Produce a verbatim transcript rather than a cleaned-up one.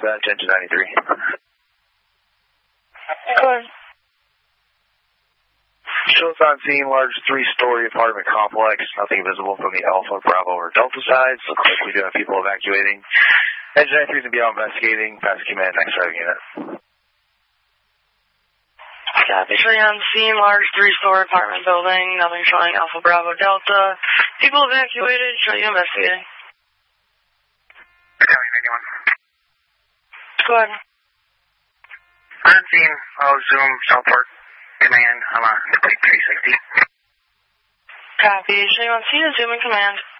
dispatch, engine ninety-three. Go ahead. Shows on scene, large three-story apartment complex. Nothing visible from the Alpha, Bravo, or Delta sides. Looks like we do have people evacuating. Engine ninety-three is going to be out investigating. Pass command, next driving unit. Copy. Three on scene, large three-story apartment building. Nothing showing Alpha, Bravo, Delta. People evacuated. Show you investigating. Battalion ninety-one. Go ahead. On scene, I'll zoom, Southport. Command, I'm on complete three sixty. Copy. Show you on scene and zoom in command.